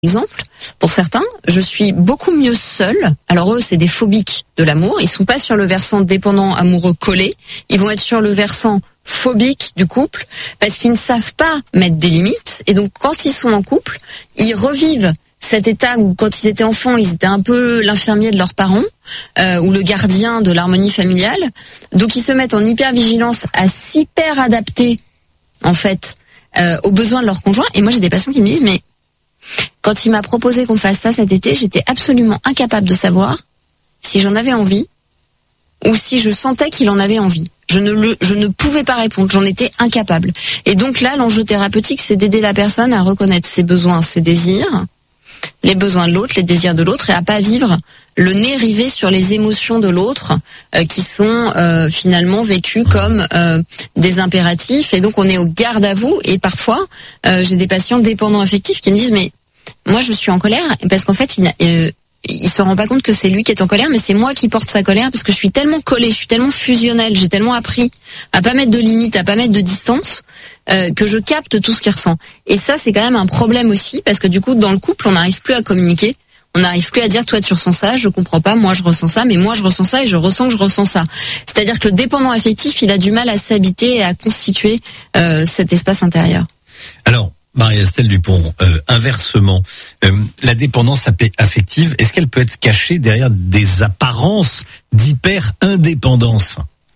exemple, pour certains, je suis beaucoup mieux seule. Alors eux, c'est des phobiques de l'amour. Ils sont pas sur le versant dépendant, amoureux, collé. Ils vont être sur le versant phobique du couple parce qu'ils ne savent pas mettre des limites. Et donc, quand ils sont en couple, ils revivent cet état où, quand ils étaient enfants, ils étaient un peu l'infirmier de leurs parents ou le gardien de l'harmonie familiale. Donc, ils se mettent en hypervigilance à s'hyper adapter, en fait, aux besoins de leur conjoint. Et moi, j'ai des patients qui me disent, mais quand il m'a proposé qu'on fasse ça cet été, j'étais absolument incapable de savoir si j'en avais envie ou si je sentais qu'il en avait envie. Je ne pouvais pas répondre, j'en étais incapable. Et donc là, l'enjeu thérapeutique, c'est d'aider la personne à reconnaître ses besoins, ses désirs, les besoins de l'autre, les désirs de l'autre, et à pas vivre le nez rivé sur les émotions de l'autre qui sont finalement vécues comme des impératifs. Et donc on est au garde à vous. Et parfois, j'ai des patients dépendants affectifs qui me disent, mais moi je suis en colère parce qu'en fait il se rend pas compte que c'est lui qui est en colère, mais c'est moi qui porte sa colère parce que je suis tellement collée, je suis tellement fusionnelle, j'ai tellement appris à pas mettre de limites, à pas mettre de distance, que je capte tout ce qu'il ressent. Et ça, c'est quand même un problème aussi, parce que du coup, dans le couple, on n'arrive plus à communiquer, on n'arrive plus à dire, toi tu ressens ça, je comprends pas, moi je ressens ça, mais moi je ressens ça et je ressens que je ressens ça. C'est-à-dire que le dépendant affectif, il a du mal à s'habiter et à constituer cet espace intérieur. Alors, Marie-Estelle Dupont, inversement, la dépendance affective, est-ce qu'elle peut être cachée derrière des apparences d'hyper-indépendance ?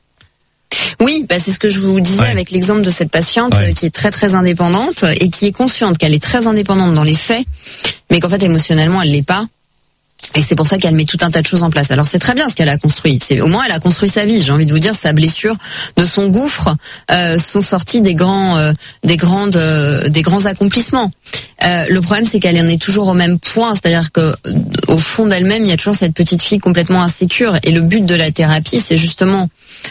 Oui, c'est ce que je vous disais avec l'exemple de cette patiente qui est très très indépendante et qui est consciente qu'elle est très indépendante dans les faits, mais qu'en fait émotionnellement elle l'est pas. Et c'est pour ça qu'elle met tout un tas de choses en place. Alors c'est très bien ce qu'elle a construit. Au moins elle a construit sa vie. J'ai envie de vous dire, sa blessure de son gouffre sont sorties des grands accomplissements. Le problème, c'est qu'elle en est toujours au même point, c'est-à-dire que au fond d'elle-même, il y a toujours cette petite fille complètement insécure. Et le but de la thérapie, c'est justement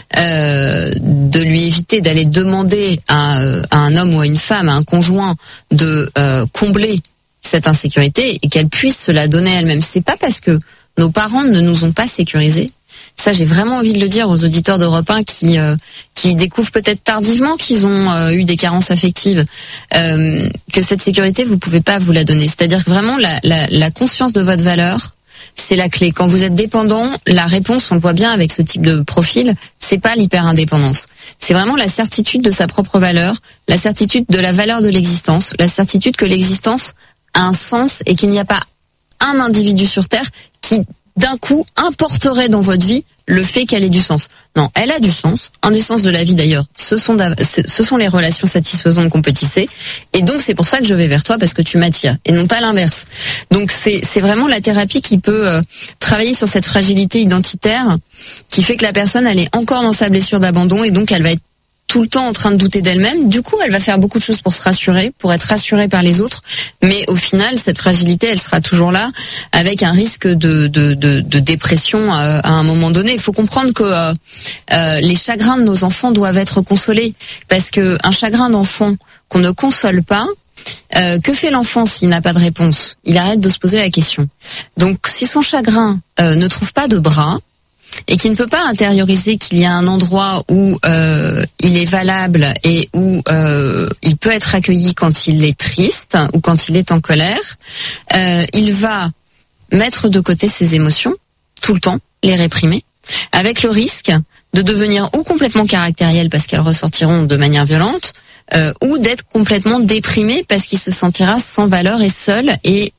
de lui éviter d'aller demander à un homme ou à une femme, à un conjoint, de combler cette insécurité et qu'elle puisse se la donner elle-même. C'est pas parce que nos parents ne nous ont pas sécurisés. Ça, j'ai vraiment envie de le dire aux auditeurs d'Europe 1 qui découvrent peut-être tardivement qu'ils ont eu des carences affectives, que cette sécurité, vous pouvez pas vous la donner. C'est-à-dire que vraiment, la conscience de votre valeur, c'est la clé. Quand vous êtes dépendant, la réponse, on le voit bien avec ce type de profil, c'est pas l'hyper-indépendance. C'est vraiment la certitude de sa propre valeur, la certitude de la valeur de l'existence, la certitude que l'existence a un sens et qu'il n'y a pas un individu sur Terre qui, d'un coup, importerait dans votre vie le fait qu'elle ait du sens. Non, elle a du sens. Un des sens de la vie, d'ailleurs, ce sont les relations satisfaisantes qu'on peut tisser. Et donc, c'est pour ça que je vais vers toi, parce que tu m'attires, et non pas l'inverse. Donc, c'est vraiment la thérapie qui peut travailler sur cette fragilité identitaire qui fait que la personne, elle est encore dans sa blessure d'abandon, et donc elle va être tout le temps en train de douter d'elle-même. Du coup, elle va faire beaucoup de choses pour se rassurer, pour être rassurée par les autres. Mais au final, cette fragilité, elle sera toujours là, avec un risque de dépression à un moment donné. Il faut comprendre que les chagrins de nos enfants doivent être consolés, parce que un chagrin d'enfant qu'on ne console pas, que fait l'enfant s'il n'a pas de réponse ? Il arrête de se poser la question. Donc, si son chagrin ne trouve pas de bras, et qui ne peut pas intérioriser qu'il y a un endroit où il est valable et où il peut être accueilli quand il est triste ou quand il est en colère, il va mettre de côté ses émotions, tout le temps, les réprimer, avec le risque de devenir ou complètement caractériel parce qu'elles ressortiront de manière violente, ou d'être complètement déprimé parce qu'il se sentira sans valeur et seul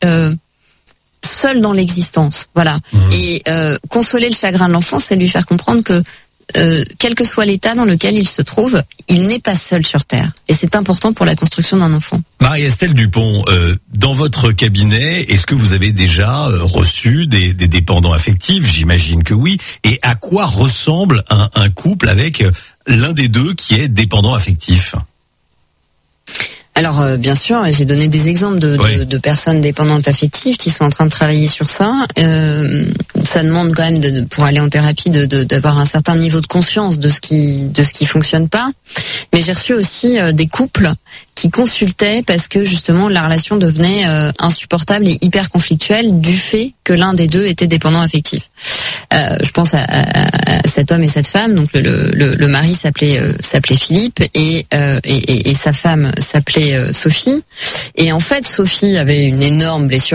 dans l'existence, voilà. Et consoler le chagrin de l'enfant, c'est lui faire comprendre que quel que soit l'état dans lequel il se trouve, il n'est pas seul sur Terre. Et c'est important pour la construction d'un enfant. Marie-Estelle Dupont, dans votre cabinet, est-ce que vous avez déjà reçu des dépendants affectifs ? J'imagine que oui. Et à quoi ressemble un couple avec l'un des deux qui est dépendant affectif ? Alors bien sûr, j'ai donné des exemples de personnes dépendantes affectives qui sont en train de travailler sur ça. Ça demande quand même pour aller en thérapie d'avoir un certain niveau de conscience de ce qui fonctionne pas. Mais j'ai reçu aussi des couples qui consultaient parce que justement la relation devenait insupportable et hyper conflictuelle du fait que l'un des deux était dépendant affectif. Je pense à cet homme et cette femme. Donc le mari s'appelait Philippe et sa femme s'appelait Sophie. Et en fait, Sophie avait une énorme blessure